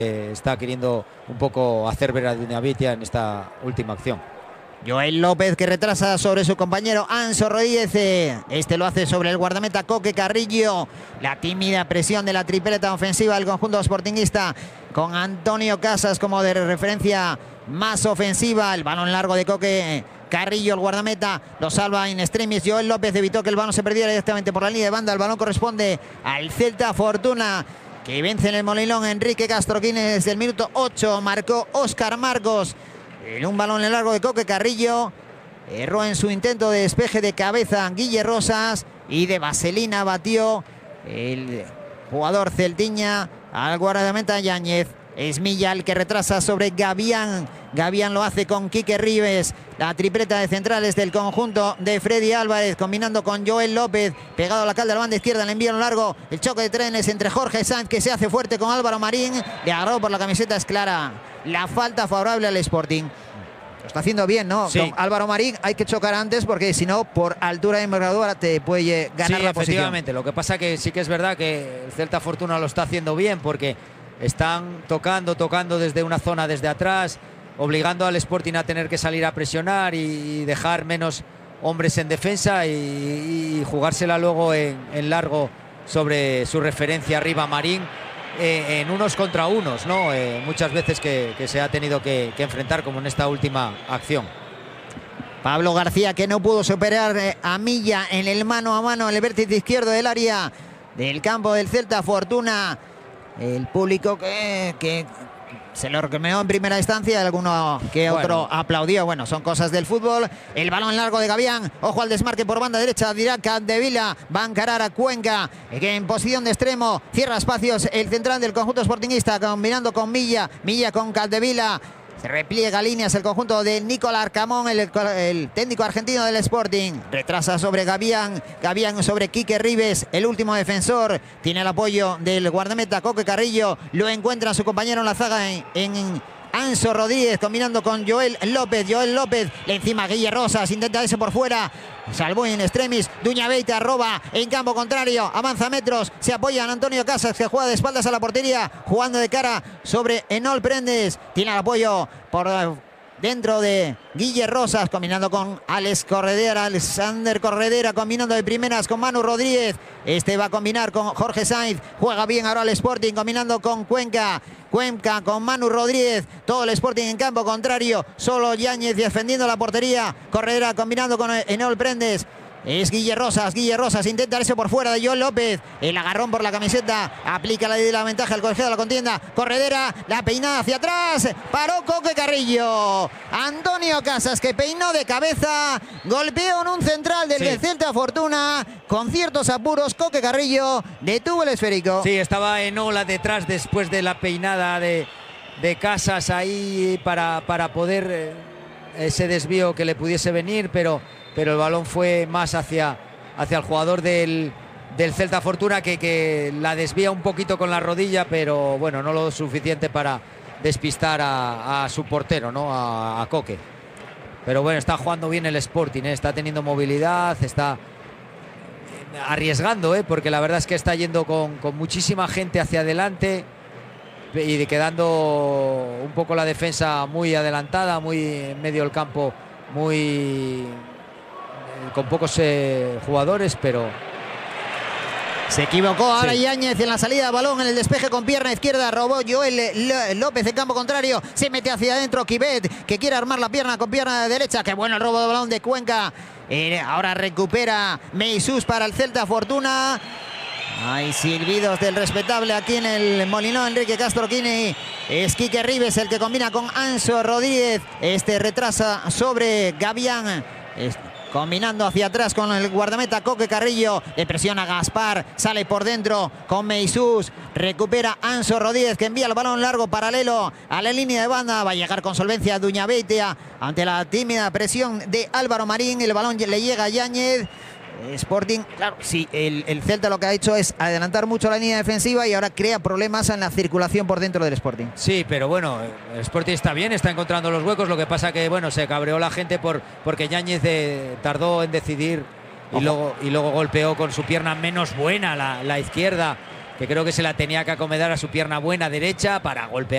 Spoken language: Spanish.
está queriendo un poco hacer ver a Duñavitia en esta última acción. Joel López, que retrasa sobre su compañero Anso Rodríguez. Este lo hace sobre el guardameta Coque Carrillo. La tímida presión de la tripleta ofensiva del conjunto sportinguista, con Antonio Casas como de referencia más ofensiva. El balón largo de Coque Carrillo, el guardameta, lo salva in extremis. Joel López evitó que el balón se perdiera directamente por la línea de banda. El balón corresponde al Celta Fortuna, que vence en el Molinón Enrique Castroquines desde el minuto 8. Marcó Óscar Marcos en un balón en largo de Coque Carrillo. Erró en su intento de despeje de cabeza Guille Rosas, y de vaselina batió el jugador celtiña al guardameta Yáñez. Es Milla el que retrasa sobre Gavián. Gavián lo hace con Quique Rives. La tripleta de centrales del conjunto de Freddy Álvarez, combinando con Joel López, pegado a la cal de la banda izquierda. Le envían largo el choque de trenes entre Jorge Sanz, que se hace fuerte con Álvaro Marín. Le agarró por la camiseta. Es clara la falta favorable al Sporting. Lo está haciendo bien, ¿no? Sí. Con Álvaro Marín hay que chocar antes, porque si no, por altura de envergadura te puede ganar Sí, la posición. efectivamente. Lo que pasa que sí que es verdad que el Celta Fortuna lo está haciendo bien, porque están tocando desde una zona desde atrás, obligando al Sporting a tener que salir a presionar y dejar menos hombres en defensa y jugársela luego en largo sobre su referencia arriba Marín, en unos contra unos, ¿no? Muchas veces que se ha tenido que enfrentar, como en esta última acción. Pablo García, que no pudo superar a Milla en el mano a mano en el vértice izquierdo del área del campo del Celta Fortuna. El público que se lo reclamó en primera instancia, alguno que otro aplaudió. Bueno, son cosas del fútbol. El balón largo de Gavián. Ojo al desmarque por banda derecha. Dirá Capdevila. Va a encarar a Cuenca, que en posición de extremo cierra espacios el central del conjunto sportinguista, combinando con Milla. Milla con Capdevila. Se repliega líneas el conjunto de Nicolás Arcamón, el técnico argentino del Sporting. Retrasa sobre Gavián. Gavián sobre Quique Rives, el último defensor. Tiene el apoyo del guardameta Coque Carrillo. Lo encuentra su compañero en la zaga en Anso Rodríguez, combinando con Joel López. Joel López le encima a Guille Rosas. Intenta eso por fuera. Salvó en extremis. Duñavitia roba en campo contrario. Avanza metros. Se apoya en Antonio Casas, que juega de espaldas a la portería, jugando de cara sobre Enol Prendes. Tiene el apoyo por dentro de Guille Rosas, combinando con Alex Corredera, Alexander Corredera, combinando de primeras con Manu Rodríguez. Este va a combinar con Jorge Sainz. Juega bien ahora el Sporting, combinando con Cuenca. Cuenca con Manu Rodríguez. Todo el Sporting en campo contrario. Solo Yáñez defendiendo la portería. Corredera combinando con Enol Prendes. Es Guille Rosas. Guille Rosas intenta irse por fuera de Joel López. El agarrón por la camiseta. Aplica la ley de la ventaja al colegiado de la contienda. Corredera, la peinada hacia atrás. Paró Coque Carrillo. Antonio Casas, que peinó de cabeza. Golpeó en un central del Celta Fortuna. Con ciertos apuros, Coque Carrillo detuvo el esférico. Sí, estaba en ola detrás después de la peinada de Casas ahí para poder ese desvío que le pudiese venir, pero el balón fue más hacia el jugador del Celta Fortuna, que la desvía un poquito con la rodilla, pero bueno, no lo suficiente para despistar a su portero, ¿no? A Coque. Pero bueno, está jugando bien el Sporting, está teniendo movilidad, está arriesgando, porque la verdad es que está yendo con muchísima gente hacia adelante y quedando un poco la defensa muy adelantada, muy en medio del campo, muy con pocos jugadores, pero se equivocó ahora Yáñez en la salida de balón, en el despeje con pierna izquierda. Robó Joel López en campo contrario. Se mete hacia adentro Quivet, que quiere armar la pierna con pierna derecha. Qué bueno el robo de balón de Cuenca. Ahora recupera Meisús para el Celta Fortuna. Hay silbidos del respetable aquí en el Molinón Enrique Castroquini. Es Quique Rives el que combina con Anso Rodríguez. Este retrasa sobre Gavián. Combinando hacia atrás con el guardameta Coque Carrillo. Le presiona Gaspar. Sale por dentro con Meisús. Recupera Anso Rodríguez, que envía el balón largo paralelo a la línea de banda. Va a llegar con solvencia Duñavitia ante la tímida presión de Álvaro Marín. El balón le llega a Yáñez. Sporting, claro, sí, el Celta lo que ha hecho es adelantar mucho la línea defensiva y ahora crea problemas en la circulación por dentro del Sporting. Sí, pero bueno, el Sporting está bien, está encontrando los huecos. Lo que pasa que, bueno, se cabreó la gente porque Yáñez tardó en decidir y luego golpeó con su pierna menos buena, la izquierda, que creo que se la tenía que acomodar a su pierna buena derecha para golpear.